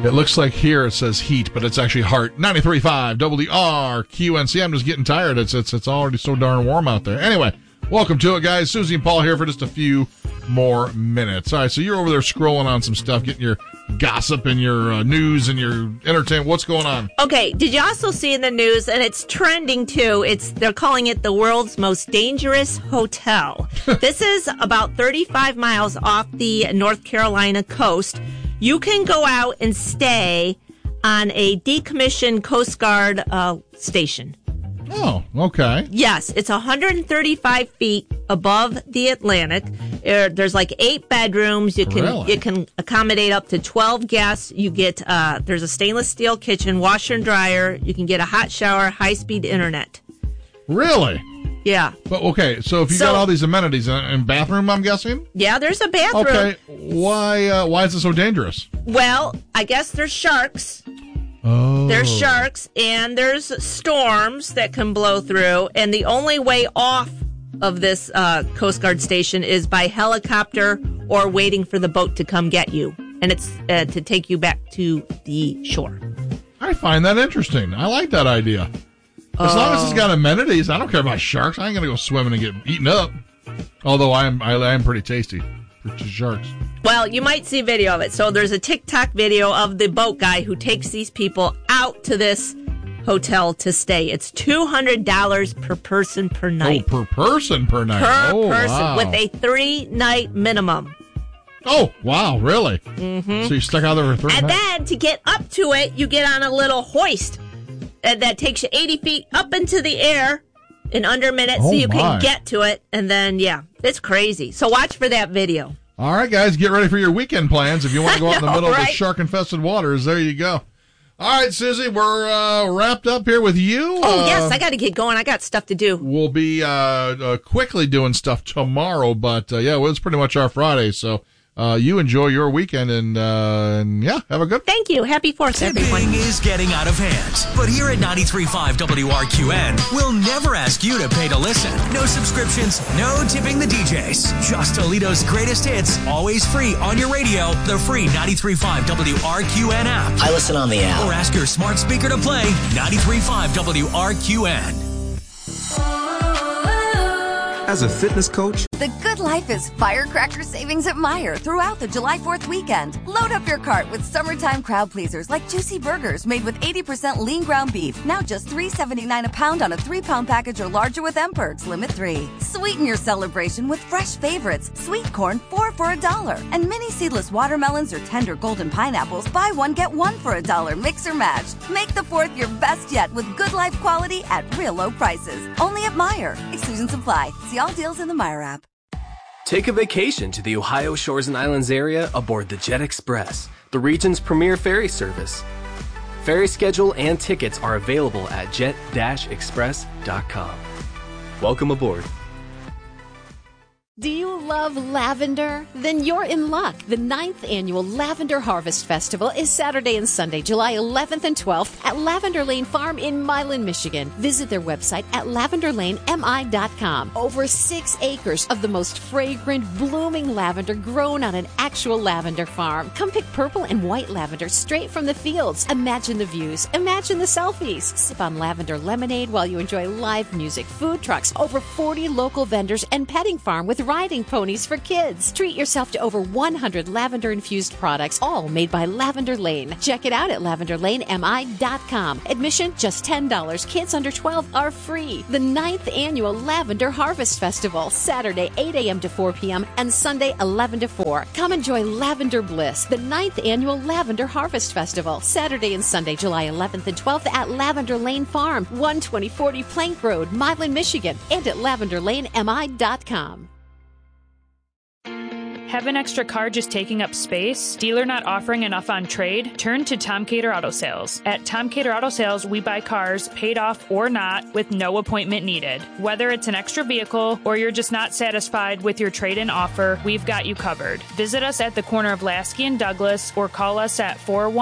It looks like here it says heat, but it's actually heart. 93.5 WRQNC. I'm just getting tired. It's already so darn warm out there. Anyway, welcome to it, guys. Susie and Paul here for just a few more minutes. All right, so you're over there scrolling on some stuff, getting your gossip and your news and your entertainment. What's going on? Okay, did you also see in the news, and it's trending too, they're calling it the world's most dangerous hotel. This is about 35 miles off the North Carolina coast. You can go out and stay on a decommissioned Coast Guard station. Oh, okay. Yes, it's 135 feet above the Atlantic. There's like 8 bedrooms. You can accommodate up to 12 guests. You get there's a stainless steel kitchen, washer and dryer. You can get a hot shower, high-speed internet. Really? Yeah. But okay, so if you got all these amenities and bathroom, I'm guessing. Yeah, there's a bathroom. Okay, why is it so dangerous? Well, I guess there's sharks. Oh. There's sharks and there's storms that can blow through, and the only way off of this Coast Guard station is by helicopter or waiting for the boat to come get you, and it's to take you back to the shore. I find that interesting. I like that idea. As long as it's got amenities, I don't care about sharks. I ain't gonna go swimming and get eaten up. Although I am pretty tasty for sharks. Well, you might see video of it. So there's a TikTok video of the boat guy who takes these people out to this hotel to stay. It's $200 per person per night. Oh, per person per night. Per person, wow. with a 3-night minimum. Oh, wow, really? Mm-hmm. So you stuck out there for 3 nights? And then to get up to it, you get on a little hoist that takes you 80 feet up into the air in under a minute so you can get to it. And then, yeah, it's crazy. So watch for that video. All right, guys, get ready for your weekend plans. If you want to go out in the middle of the shark-infested waters, there you go. All right, Susie, we're wrapped up here with you. Oh, yes, I got to get going. I got stuff to do. We'll be quickly doing stuff tomorrow, but, yeah, well, it's pretty much our Friday, so you enjoy your weekend, and yeah, have a good. Thank you. Happy 4th, everyone. Tipping is getting out of hand, but here at 93.5 WRQN, we'll never ask you to pay to listen. No subscriptions, no tipping the DJs. Just Toledo's greatest hits, always free on your radio, the free 93.5 WRQN app. I listen on the app. Or ask your smart speaker to play 93.5 WRQN. As a fitness coach, The Good Life is firecracker savings at Meijer throughout the July 4th weekend. Load up your cart with summertime crowd pleasers like juicy burgers made with 80% lean ground beef. Now just $3.79 a pound on a 3-pound package or larger with M-Perks, limit 3. Sweeten your celebration with fresh favorites. Sweet corn, 4 for $1. And mini seedless watermelons or tender golden pineapples, buy one, get one for $1. Mix or match. Make the 4th your best yet with Good Life quality at real low prices. Only at Meijer. Exclusions apply. See all deals in the Meijer app. Take a vacation to the Ohio Shores and Islands area aboard the Jet Express, the region's premier ferry service. Ferry schedule and tickets are available at jet-express.com. Welcome aboard. Do you love lavender? Then you're in luck. The 9th annual Lavender Harvest Festival is Saturday and Sunday, July 11th and 12th at Lavender Lane Farm in Milan, Michigan. Visit their website at lavenderlanemi.com. Over 6 acres of the most fragrant, blooming lavender grown on an actual lavender farm. Come pick purple and white lavender straight from the fields. Imagine the views. Imagine the selfies. Sip on lavender lemonade while you enjoy live music, food trucks, over 40 local vendors, and petting farm with riding ponies for kids. Treat yourself to over 100 lavender-infused products, all made by Lavender Lane. Check it out at lavenderlanemi.com. Admission just $10. Kids under 12 are free. The 9th annual Lavender Harvest Festival, Saturday 8 a.m. to 4 p.m. and Sunday 11 to 4. Come enjoy Lavender Bliss, the 9th annual Lavender Harvest Festival, Saturday and Sunday, July 11th and 12th at Lavender Lane Farm, 12040 Plank Road, Milan, Michigan, and at lavenderlanemi.com. Have an extra car just taking up space? Dealer not offering enough on trade? Turn to Tom Cater Auto Sales. At Tom Cater Auto Sales, we buy cars, paid off or not, with no appointment needed. Whether it's an extra vehicle or you're just not satisfied with your trade-in offer, we've got you covered. Visit us at the corner of Lasky and Douglas or call us at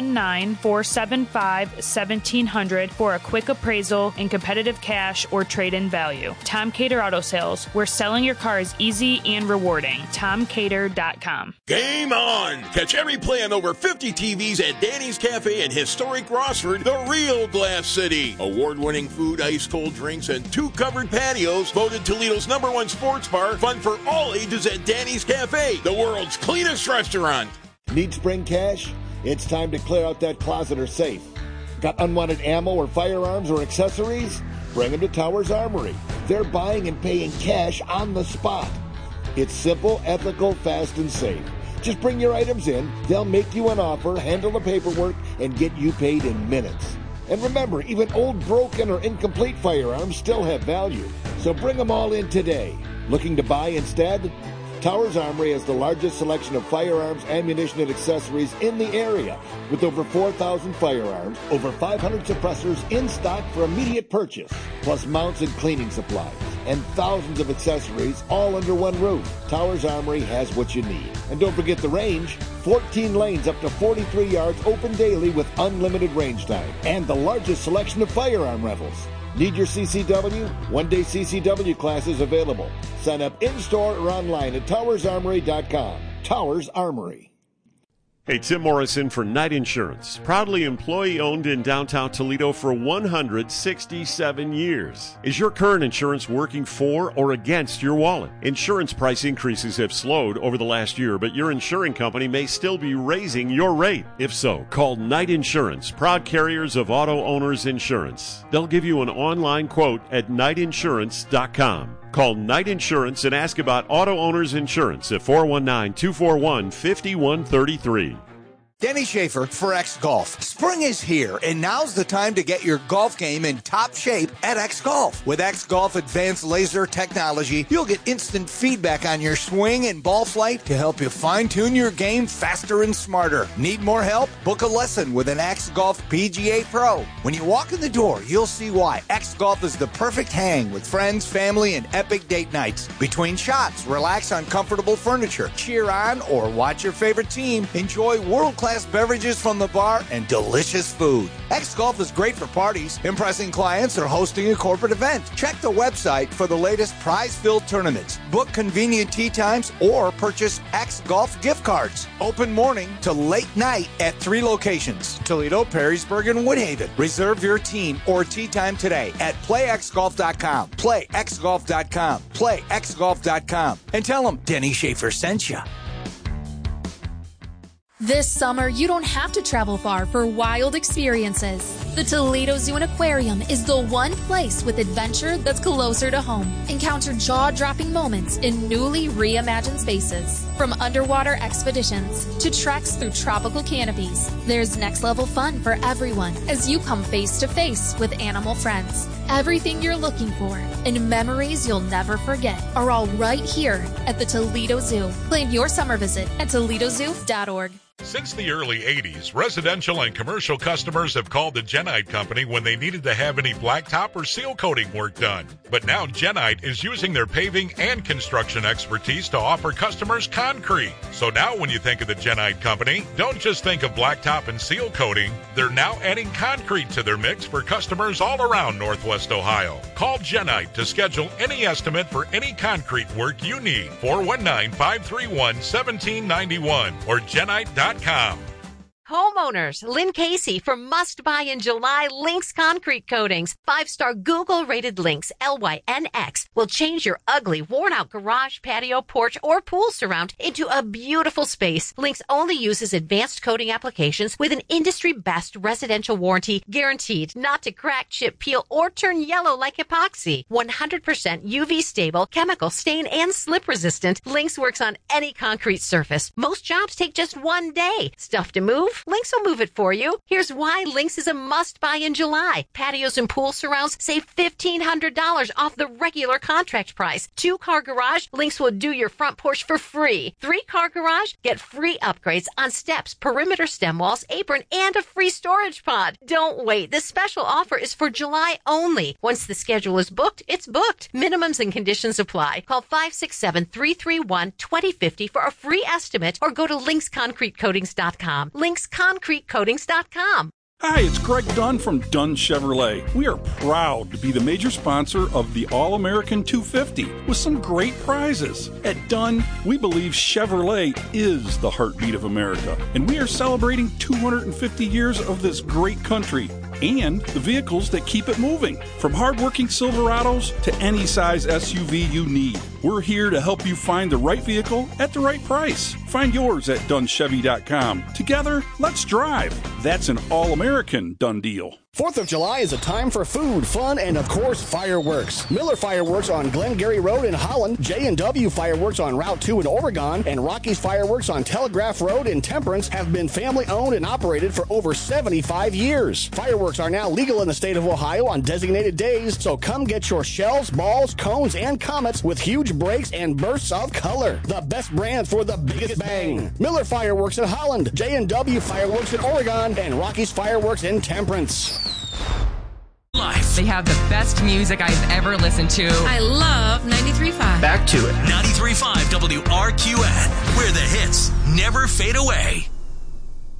419-475-1700 for a quick appraisal and competitive cash or trade-in value. Tom Cater Auto Sales, where selling your car is easy and rewarding. TomCater.com. TowersArmory.com. Game on! Catch every play on over 50 TVs at Danny's Cafe in historic Rossford, the real Glass City. Award-winning food, ice-cold drinks, and 2 covered patios. Voted Toledo's #1 sports bar. Fun for all ages at Danny's Cafe, the world's cleanest restaurant. Need spring cash? It's time to clear out that closet or safe. Got unwanted ammo or firearms or accessories? Bring them to Towers Armory. They're buying and paying cash on the spot. It's simple, ethical, fast, and safe. Just bring your items in, they'll make you an offer, handle the paperwork, and get you paid in minutes. And remember, even old, broken, or incomplete firearms still have value. So bring them all in today. Looking to buy instead? Towers Armory has the largest selection of firearms, ammunition, and accessories in the area, with over 4,000 firearms, over 500 suppressors in stock for immediate purchase, plus mounts and cleaning supplies, and thousands of accessories all under one roof. Towers Armory has what you need. And don't forget the range, 14 lanes up to 43 yards open daily with unlimited range time, and the largest selection of firearm rentals. Need your CCW? One-day CCW classes available. Sign up in-store or online at TowersArmory.com. Towers Armory. Hey, Tim Morrison for Knight Insurance. Proudly employee-owned in downtown Toledo for 167 years. Is your current insurance working for or against your wallet? Insurance price increases have slowed over the last year, but your insuring company may still be raising your rate. If so, call Knight Insurance, proud carriers of auto owners insurance. They'll give you an online quote at knightinsurance.com. Call Knight Insurance and ask about auto owners insurance at 419-241-5133. Denny Schaefer for X Golf. Spring is here, and now's the time to get your golf game in top shape at X Golf. With X Golf advanced laser technology, you'll get instant feedback on your swing and ball flight to help you fine-tune your game faster and smarter. Need more help? Book a lesson with an X Golf PGA Pro. When you walk in the door, you'll see why X Golf is the perfect hang with friends, family, and epic date nights. Between shots, relax on comfortable furniture, cheer on or watch your favorite team, enjoy world-class beverages from the bar, and delicious food. X Golf is great for parties, impressing clients, or hosting a corporate event. Check the website for the latest prize-filled tournaments. Book convenient tee times or purchase X Golf gift cards. Open morning to late night at 3 locations: Toledo, Perrysburg, and Woodhaven. Reserve your team or tee time today at playxgolf.com. Playxgolf.com. Playxgolf.com. And tell them Denny Schaefer sent you. This summer, you don't have to travel far for wild experiences. The Toledo Zoo and Aquarium is the one place with adventure that's closer to home. Encounter jaw-dropping moments in newly reimagined spaces. From underwater expeditions to treks through tropical canopies, there's next-level fun for everyone as you come face-to-face with animal friends. Everything you're looking for and memories you'll never forget are all right here at the Toledo Zoo. Plan your summer visit at ToledoZoo.org. Since the early 80s, residential and commercial customers have called the Genite Company when they needed to have any blacktop or seal coating work done. But now Genite is using their paving and construction expertise to offer customers concrete. So now when you think of the Genite Company, don't just think of blacktop and seal coating. They're now adding concrete to their mix for customers all around Northwest Ohio. Call Genite to schedule any estimate for any concrete work you need. 419-531-1791 or Genite.com. Homeowners, Lynn Casey for Must Buy in July Lynx Concrete Coatings. 5-star Google-rated Lynx, LYNX, will change your ugly, worn-out garage, patio, porch, or pool surround into a beautiful space. Lynx only uses advanced coating applications with an industry-best residential warranty guaranteed not to crack, chip, peel, or turn yellow like epoxy. 100% UV-stable, chemical, stain, and slip-resistant, Lynx works on any concrete surface. Most jobs take just 1 day. Stuff to move? Lynx will move it for you. Here's why Lynx is a must-buy in July. Patios and pool surrounds save $1,500 off the regular contract price. 2-car garage, Lynx will do your front porch for free. 3-car garage, get free upgrades on steps, perimeter stem walls, apron, and a free storage pod. Don't wait. This special offer is for July only. Once the schedule is booked, it's booked. Minimums and conditions apply. Call 567-331-2050 for a free estimate or go to lynxconcretecoatings.com. lynxconcretecoatings.com. Hi, it's Greg Dunn from Dunn Chevrolet. We are proud to be the major sponsor of the All-American 250 with some great prizes. At Dunn, we believe Chevrolet is the heartbeat of America, and we are celebrating 250 years of this great country and the vehicles that keep it moving. From hardworking Silverados to any size SUV you need, we're here to help you find the right vehicle at the right price. Find yours at DunnChevy.com. Together, let's drive. That's an all-American done deal. 4th of July is a time for food, fun, and of course, fireworks. Miller Fireworks on Glengarry Road in Holland, J&W Fireworks on Route 2 in Oregon, and Rocky's Fireworks on Telegraph Road in Temperance have been family-owned and operated for over 75 years. Fireworks are now legal in the state of Ohio on designated days, so come get your shells, balls, cones, and comets with huge breaks and bursts of color. The best brand for the biggest bang. Miller Fireworks in Holland, J&W Fireworks in Oregon, and Rocky's Fireworks in Temperance. Life. They have the best music I've ever listened to. I love 93.5. Back to it. 93.5 WRQN, where the hits never fade away.